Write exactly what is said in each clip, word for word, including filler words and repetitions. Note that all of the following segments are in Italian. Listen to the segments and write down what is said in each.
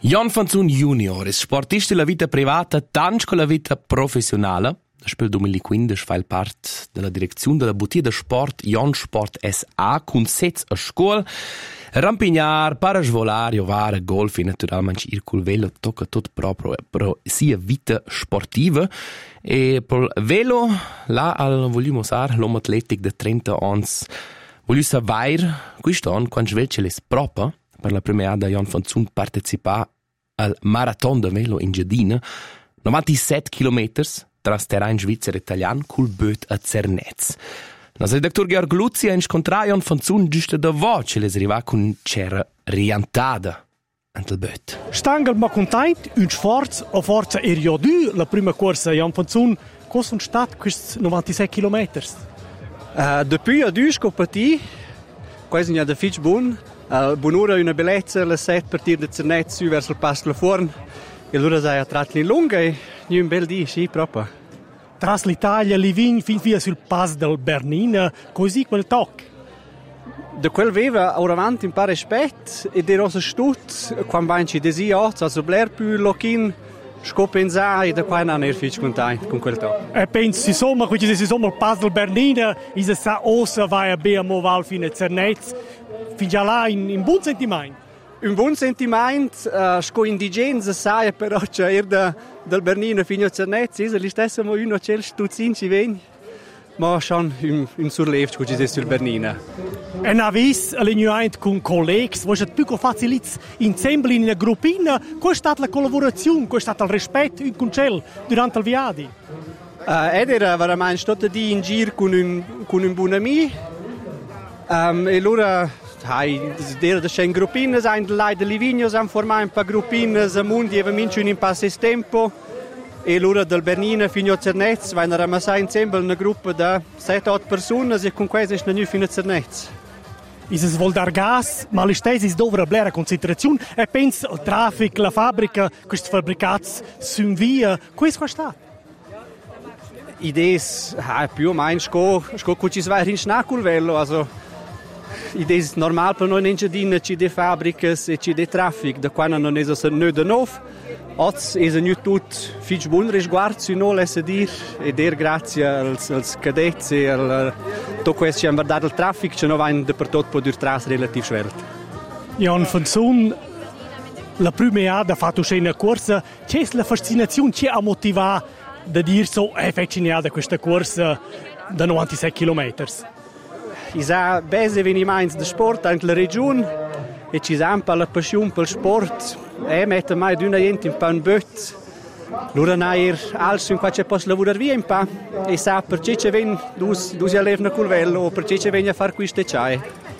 Jan Fanzun Junior è sportista della vita privata tanto come la vita professionale. Nel duemilaquindici fa parte della direzione della boutique de sport Jan Sport S A con sette a scuola. Rampignar, parasvolare, ovare, golf e naturalmente il col velo tocca tutto proprio per sia vita sportiva. E per il velo, là al vogliamo usare l'uomo atletico di trenta anni. Voglio sapere, quest'anno, quando svece le proprio, per la prima volta Jan Fanzun partecipa al Marathon de Velo in Giardina, novantasette chilometri tra terrain svizzero e italiano, col böt a Zernez. Il redattore Georg Luzzi ha incontrato Jan Fanzun giusto da voce, le arriva con c'era rientada ante il böt. Stangel ma content, un sforzo o forza ero du, la prima corsa Jan Fanzun, cosa sono stati questi novantasette chilometri? Uh, depuis a due scopati, quasi è da fitch buon. Uh, Buon'ora una bellezza, le sette partire da Zernez su verso il passo la Forn. E allora sei a tratti in lunga e un bel dì, sì, proprio. Tras l'Italia, Livigno, fin via sul passo del Bernina, così quel tocco. Da quel aveva ora avanti un po' rispetto ed ero stut, quando vanci desi otto, also bler più lochin, scopenzai e da qua non ero fitch contento con quel tocco. E pensi, insomma, quando si insomma il passo del Bernina, is a sa ossa vai a be a moval fino a Zernez, fin già là in, in buon sentimento. Un buon sentimento, uh, sco indigenza sai però c'è da dal Bernina fino a Zernez, è lo stesso mo uno c'è stuzzin ci veni. Ma schon un un surlev che ci sul Bernina. E navis allineament con colleghi, voi siete più facilits insieme in una gruppina, qual è stata la collaborazione, qual è stato il rispetto in concel durante il viaggio? Uh, ed era veramente stato di in giro con un con un buon amico. Um, e allora hai desiderio da scen gruppine, sein lei de Livigno, san formare un pa gruppine, a mundi eva minci un impasse tempo. E allora dal Bernina fino a Zernez, vanno ramassare insieme una gruppa da sette otto persone e con queste è nu fino a Zernez. Is es vol dar gas, ma le stesse is dovra blera concentrazione e pensa al traffico, la fabbrica, questi fabbricati sun via, questo è stato? Idees, ha più o meno sco, sco cuci svai in schnacul velo, also idees normal per noi in Giardina ci de fabbricas e ci de traffic, da quando non è so nö de nov. Oz è nu tut fitch buon risguardo su no lesse dir e der grazie als als cadets e al to questo ci han dato il traffic che no va in dappertutto po dur tras relativ svelt. Jan Fanzun, la prima ha fatto una corsa, c'è la fascinazione che ha motivato da dire so effettivamente questa corsa da novantasette chilometri. Isa bese avvenimenti di sport anche la regione e ci sampa la passione per il sport e mette mai di una gente in pan böt. Lura nair also in qua c'è posso lavorare via in pa e sa perché ci ven dus dus ja levna col vello o perché ci ven a far queste chai.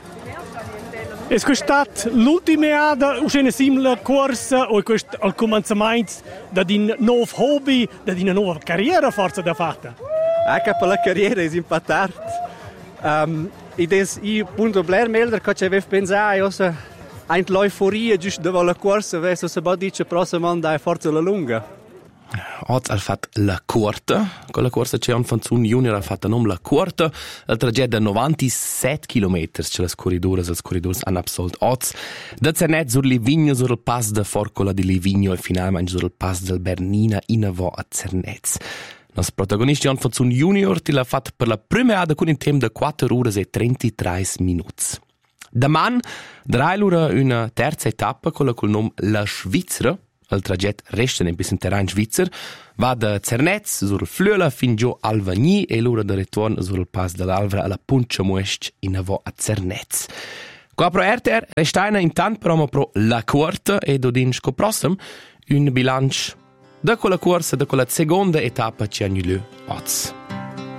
È questa l'ultima ada una simile corsa o questo al cominciamento da din nuovo hobby, da din nuova carriera forza da fatta? Anche per la carriera è impatart. Um, ed è il punto Blair Melder che ci avevo pensato, ossa anche l'euforia giusto dopo la corsa, verso se può dire prossimo anno dai forza la lunga. Oggi ha fatto la corta, con la corsa c'è un Fanzun Junior ha fatto non la corta, il tragitto da novantasette chilometri, c'è le corridore, le corridore hanno absolto oggi. Da Zernez sur Livigno, sur il pass da Forcola di Livigno e finalmente sur il pass del Bernina in avò a Zernez. Il nostro protagonista Jan Fanzun Junior ti l'ha fatto per la prima volta con un tempo di quattro ore e trentatré minuti. Domani darà una terza tappa, quella col nome La Svizzera. Il tragitto resta in un terreno svizzero, va da Zernez sul Flöla fin giù al Vagny e l'ora di ritorno sul pass dell'Alvra alla Puncia Muesc in avò a Zernez. Qua pro R T R resta intanto però pro la quarta e dodin sco prossimo un bilancio da quella corsa, da quella seconda etappa ci annulò oggi.